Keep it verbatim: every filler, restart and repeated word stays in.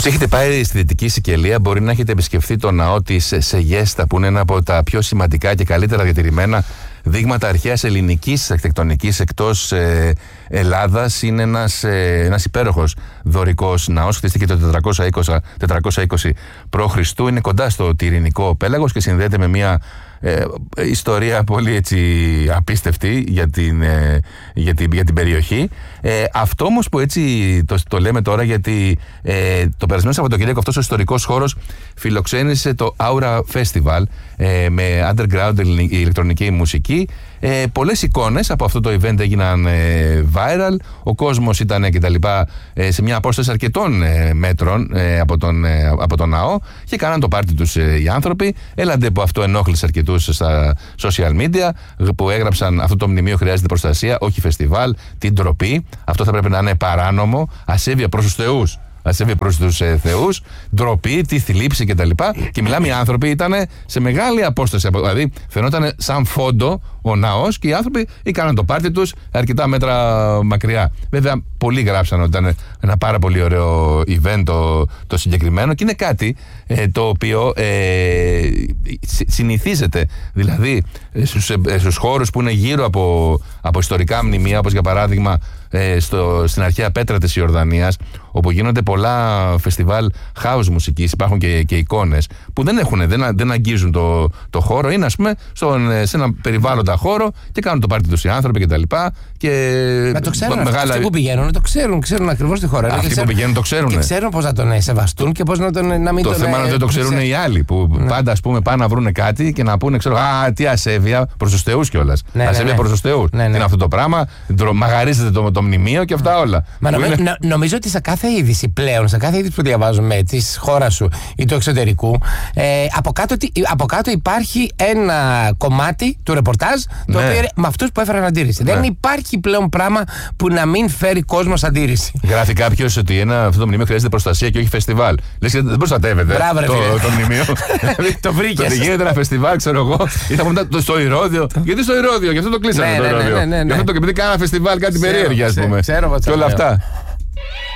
Όσοι έχετε πάει στη Δυτική Σικελία, μπορεί να έχετε επισκεφθεί το ναό της Σεγέστα, που είναι ένα από τα πιο σημαντικά και καλύτερα διατηρημένα δείγματα αρχαίας ελληνικής αρχιτεκτονικής εκτός ε, Ελλάδας. Είναι ένας, ε, ένας υπέροχος δωρικός ναός. Χτίστηκε το τετρακόσια είκοσι π.Χ. Είναι κοντά στο Τυρινικό πέλαγος και συνδέεται με μια ε, ιστορία πολύ έτσι απίστευτη για την, ε, για την, για την περιοχή. Ε, αυτό όμως που έτσι το, το λέμε τώρα, γιατί ε, το περασμένο Σαββατοκύριακο αυτός ο ιστορικός χώρος φιλοξένησε το Aura Festival ε, με underground ηλεκτρονική μουσική. Ε, πολλές εικόνες από αυτό το event έγιναν ε, viral. Ο κόσμος ήταν και τα λοιπά ε, σε μια απόσταση αρκετών ε, μέτρων ε, από, τον, ε, από τον ναό και κάναν το πάρτι τους ε, οι άνθρωποι. Έλαντε που αυτό ενόχλησε αρκετούς στα social media που έγραψαν αυτό το μνημείο χρειάζεται προστασία, όχι φεστιβάλ, την ντροπή. Αυτό θα πρέπει να είναι παράνομο, ασέβεια προς τους θεούς. Ασέβεια προς τους ε, θεούς, ντροπή, τη θλίψη κτλ. Και, και μιλάμε, οι άνθρωποι ήταν σε μεγάλη απόσταση. Δηλαδή, φαινόταν σαν φόντο ο ναός και οι άνθρωποι έκαναν το πάρτι τους αρκετά μέτρα μακριά. Βέβαια, πολλοί γράψαν ότι ήταν ένα πάρα πολύ ωραίο event το, το συγκεκριμένο και είναι κάτι ε, το οποίο ε, συνηθίζεται. Δηλαδή, στους, ε, στους χώρους που είναι γύρω από, από ιστορικά μνημεία, όπως για παράδειγμα ε, στο, στην αρχαία Πέτρα της Ιορδανίας, όπου γίνονται πολλά φεστιβάλ house μουσικής, υπάρχουν και, και εικόνες που δεν, έχουν, δεν, δεν αγγίζουν το, το χώρο, είναι ας πούμε στον, σε ένα περιβάλλοντα χώρο και κάνουν το πάρτι τους οι άνθρωποι και τα λοιπά. Και να το ξέρουν μεγάλα... αυτοί που πηγαίνουν, να το ξέρουν, ξέρουν ακριβώς τη χώρα. Αυτοί που πηγαίνουν το ξέρουν. Και ξέρουν πώς να τον σεβαστούν και πώς να, τον, να μην το τον... Το θέμα είναι ότι δεν το ξέρουν οι άλλοι που ναι. πάντα ας πούμε πάνε να βρουν κάτι και να πούνε, ξέρω, α, τι ασέβεια προς τους θεούς κιόλας. Ναι, ασέβεια ναι, ναι. προς τους θεούς. Ναι, ναι. Είναι αυτό το πράγμα, μαγαρίζεται το, το μνημείο και αυτά όλα. Μα νομι, είναι... νο, νομίζω ότι σε κάθε είδηση πλέον, σε κάθε είδηση που διαβάζουμε τη χώρα σου ή του εξωτερικού, ε, από, κάτω, από κάτω υπάρχει ένα κομμάτι του ρεπορτάζ το ναι. οποίο είναι με αυτούς που έφεραν αντίρρηση. Ναι. Δεν υπάρχει πλέον πράγμα που να μην φέρει κόσμος αντίρρηση. Γράφει κάποιος ότι ένα, αυτό το μνημείο χρειάζεται προστασία και όχι φεστιβάλ. Λες και δεν προστατεύεται Μπράβο, ρε, το, το μνημείο. Το βρήκες. Δεν γίνεται ένα φεστιβάλ, ξέρω εγώ, ή θα πούμε στο Ηρώδειο. Γιατί στο Ηρώδιο, γι' αυτό το κλείσανε το Ηρώδιο. Γι' αυτό το επειδή κάνα φεστιβάλ κάτι περίεργο, α πούμε. Και όλα αυτά.